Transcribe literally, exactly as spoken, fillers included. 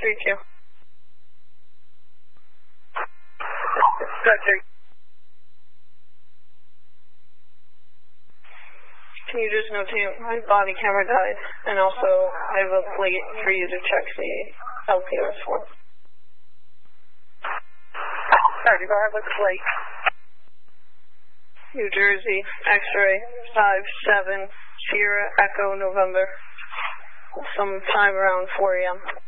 three two. Gotcha. Can you just notate my body camera died, and also I have a plate for you to check the L P R for. Sorry, go ahead with the plate. New Jersey, X-ray, five seven, Sierra, Echo, November, sometime around four A M